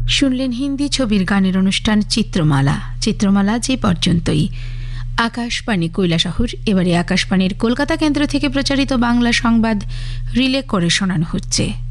শুনলেন হিন্দি ছবির গানের অনুষ্ঠান চিত্রমালা। চিত্রমালা যে পর্যন্তই। আকাশবাণী কৈলাসহর। এবারে আকাশবাণীর কলকাতা কেন্দ্র থেকে প্রচারিত বাংলা সংবাদ রিলে করে শোনানো হচ্ছে।